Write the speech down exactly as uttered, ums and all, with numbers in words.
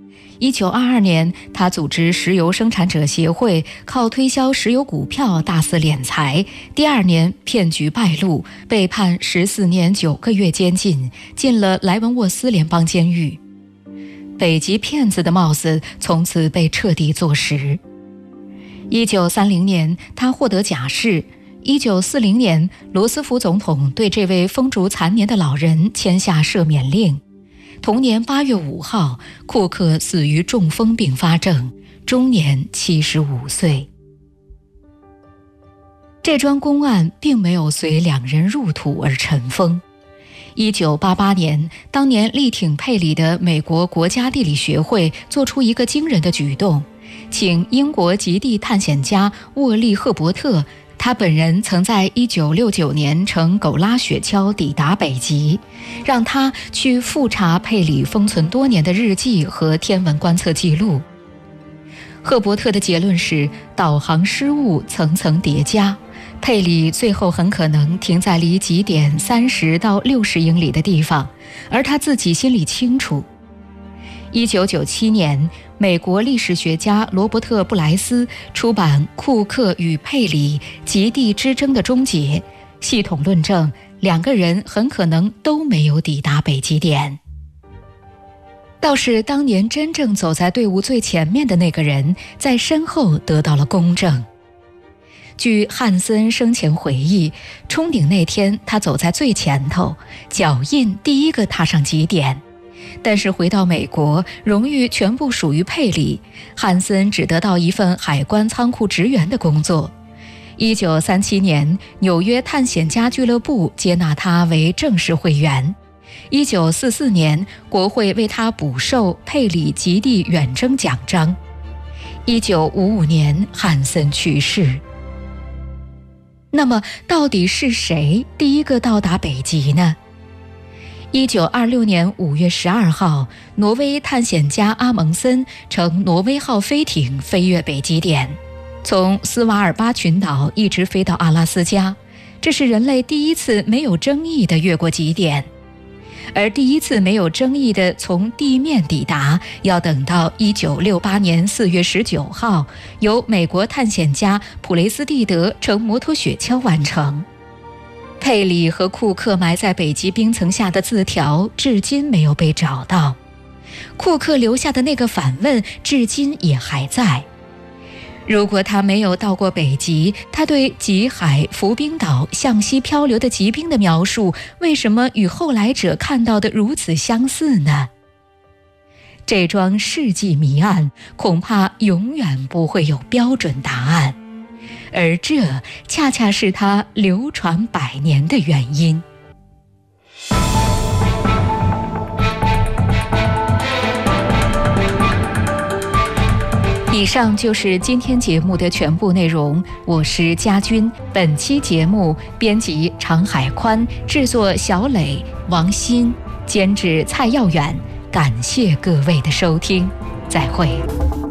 一九二二年，他组织石油生产者协会，靠推销石油股票大肆敛财。第二年，骗局败露，被判十四年九个月监禁，进了莱文沃斯联邦监狱。北极骗子的帽子从此被彻底坐实。一九三零年，他获得假释。一九四零年，罗斯福总统对这位风烛残年的老人签下赦免令。同年八月五号，库克死于中风并发症，终年七十五岁。这桩公案并没有随两人入土而尘封。一九八八年，当年力挺佩里的美国国家地理学会做出一个惊人的举动，请英国极地探险家沃利·赫伯特，他本人曾在一九六九年乘狗拉雪橇抵达北极，让他去复查佩里封存多年的日记和天文观测记录。赫伯特的结论是，导航失误层层叠加，佩里最后很可能停在离极点三十到六十英里的地方，而他自己心里清楚。一九九七年，美国历史学家罗伯特·布莱斯出版《库克与佩里：极地之争的终结》，系统论证两个人很可能都没有抵达北极点。倒是当年真正走在队伍最前面的那个人，在身后得到了公正。据汉森生前回忆，冲顶那天他走在最前头，脚印第一个踏上极点。但是回到美国，荣誉全部属于佩里，汉森只得到一份海关仓库职员的工作。一九三七年，纽约探险家俱乐部接纳他为正式会员。一九四四年，国会为他补授佩里极地远征奖章。一九五五年，汉森去世。那么，到底是谁第一个到达北极呢？一九二六年五月十二号，挪威探险家阿蒙森乘挪威号飞艇飞越北极点，从斯瓦尔巴群岛一直飞到阿拉斯加，这是人类第一次没有争议的越过极点。而第一次没有争议的从地面抵达，要等到一九六八年四月十九号，由美国探险家普雷斯蒂德乘摩托雪橇完成。佩里和库克埋在北极冰层下的字条至今没有被找到，库克留下的那个反问至今也还在。如果他没有到过北极，他对极海、浮冰岛向西漂流的极冰的描述，为什么与后来者看到的如此相似呢？这桩世纪谜案恐怕永远不会有标准答案，而这恰恰是它流传百年的原因。以上就是今天节目的全部内容，我是佳君。本期节目编辑常海宽，制作小磊、王鑫，监制蔡耀远。感谢各位的收听，再会。